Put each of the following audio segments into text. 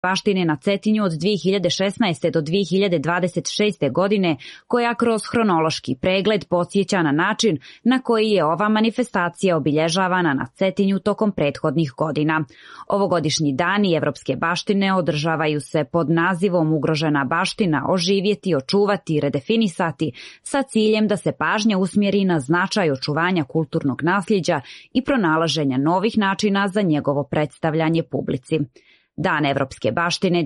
baštine na Cetinju od 2016. do 2026. godine, koja kroz hronološki pregled podsjeća na način na koji je ova manifestacija obilježavana na Cetinju tokom prethodnih godina. Ovogodišnji dani evropske baštine održavaju se pod nazivom Ugrožena baština, oživjeti, očuvati i redefinisati, sa ciljem da se pažnja usmjeri na značaj očuvanja kulturnog nasljeđa i pronalaženja novih načina za njegovo predstavljanje publici. Dan evropske baštine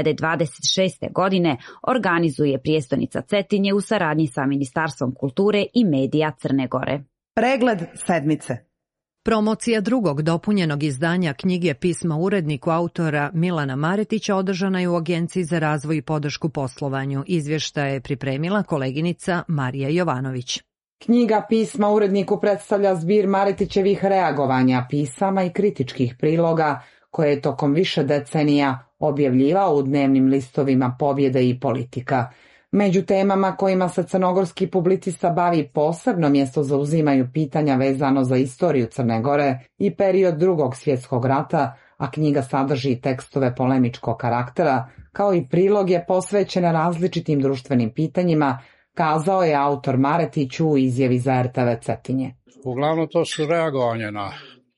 2026. godine organizuje prijestonica Cetinje u saradnji sa Ministarstvom kulture i medija Crne Gore. Pregled sedmice. Promocija drugog dopunjenog izdanja knjige Pisma uredniku autora Milana Maretića održana je u Agenciji za razvoj i podršku poslovanju. Izvještaj je pripremila koleginica Marija Jovanović. Knjiga Pisma uredniku predstavlja zbir Maretićevih reagovanja, pisama i kritičkih priloga koje je tokom više decenija objavljivao u dnevnim listovima Pobjede i Politika. Među temama kojima se crnogorski publicista bavi posebno mjesto zauzimaju pitanja vezano za istoriju Crne Gore i period Drugog svjetskog rata, a knjiga sadrži tekstove polemičkog karaktera, kao i priloge posvećene različitim društvenim pitanjima, kazao je autor Maretić u izjavi za RTV Cetinje. Uglavnom to su reagovanje na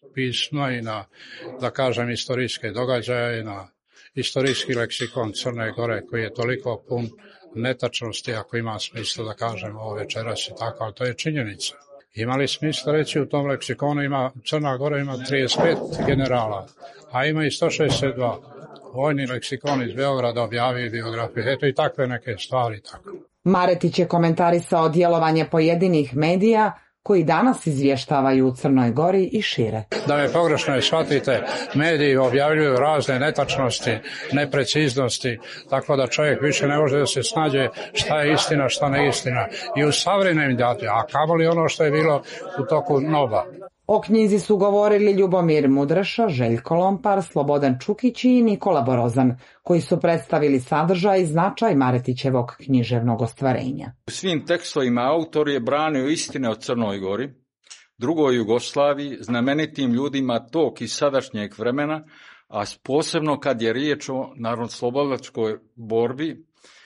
pisma i na, da kažem, istorijske događaje i na istorijski leksikon Crne Gore koji je toliko pun netačnosti, ako ima smisla da kažem ovo večeras i tako, ali to je činjenica. Ima li smisla reći u tom leksikonu Crna Gora ima 35 generala, a ima i 162. Vojni leksikon iz Beograda objavio biografije, eto i takve neke stvari tako. Maretić je komentarisao djelovanje pojedinih medija koji danas izvještavaju u Crnoj Gori i šire. Da me pogrešno ne shvatite, mediji objavljuju razne netačnosti, nepreciznosti, tako da čovjek više ne može da se snađe šta je istina, šta ne istina. I u savremenim datima, a kamoli ono što je bilo u toku NOB-a. O knjizi su govorili Ljubomir Mudraša, Željko Lompar, Slobodan Čukić i Nikola Borozan, koji su predstavili sadržaj i značaj Maretićevog književnog ostvarenja. U svim tekstovima autor je branio istine o Crnoj Gori, drugoj Jugoslaviji, znamenitim ljudima tog i sadašnjeg vremena, a posebno kad je riječ o narodnooslobodilačkoj borbi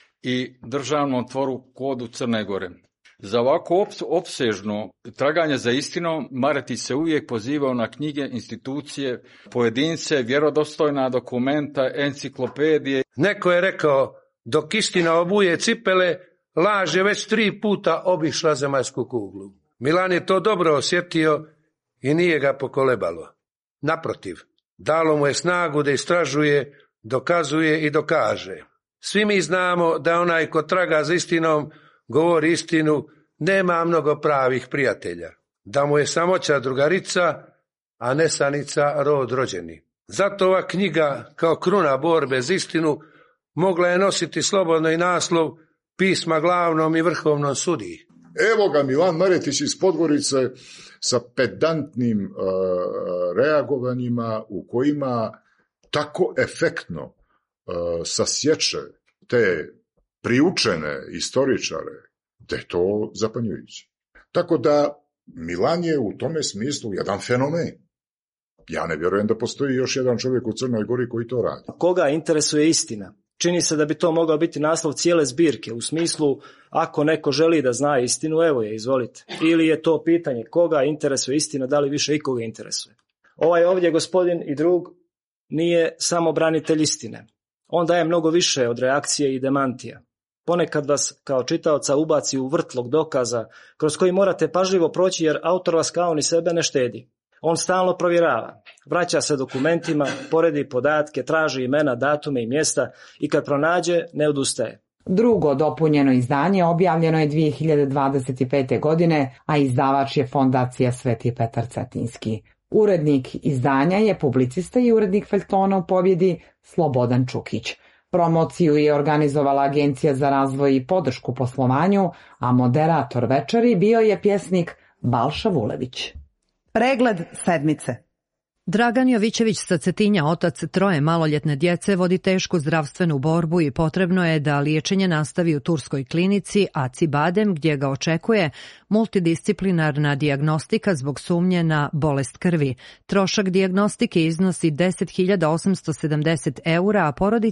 i državnom tvoru kodu Crne Gore. Za ovako opsežno traganje za istinom Maretić se uvijek pozivao na knjige, institucije, pojedince, vjerodostojna dokumenta, enciklopedije. Neko je rekao, dok istina obuje cipele, laž je već 3 puta obišla zemaljsku kuglu. Milan je to dobro osjetio i nije ga pokolebalo. Naprotiv, dalo mu je snagu da istražuje, dokazuje i dokaže. Svi mi znamo da onaj ko traga za istinom, govori istinu, nema mnogo pravih prijatelja. Da mu je samoća drugarica, a nesanica rod rođeni. Zato ova knjiga, kao kruna borbe za istinu, mogla je nositi slobodno i naslov Pisma glavnom i vrhovnom sudiji. Evo ga Milan Maretić iz Podgorice sa pedantnim reagovanjima u kojima tako efektno sasječe te priučene istoričare, da je to zapanjujuće. Tako da Milan je u tome smislu jedan fenomen. Ja ne vjerujem da postoji još jedan čovjek u Crnoj Gori koji to radi. Koga interesuje istina? Čini se da bi to mogao biti naslov cijele zbirke, u smislu ako neko želi da zna istinu, evo je, izvolite. Ili je to pitanje koga interesuje istina, da li više ikoga interesuje. Ovaj ovdje gospodin i drug nije samo branitelj istine. On daje mnogo više od reakcije i demantija. Ponekad vas kao čitaoca ubaci u vrtlog dokaza kroz koji morate pažljivo proći jer autor vas kao ni sebe ne štedi. On stalno provjerava, vraća se dokumentima, poredi podatke, traži imena, datume i mjesta i kad pronađe ne odustaje. Drugo dopunjeno izdanje objavljeno je 2025. godine, a izdavač je Fondacija Sveti Petar Cetinski. Urednik izdanja je publicista i urednik feljtona u Pobjedi Slobodan Čukić. Promociju je organizovala Agencija za razvoj i podršku poslovanju, a moderator večeri bio je pjesnik Balša Vulević. Pregled sedmice. Dragan Jovićević sa Cetinja, otac 3 maloljetne djece, vodi tešku zdravstvenu borbu i potrebno je da liječenje nastavi u turskoj klinici Acibadem, gdje ga očekuje multidisciplinarna dijagnostika zbog sumnje na bolest krvi. Trošak dijagnostike iznosi 10.870 eura, a porodica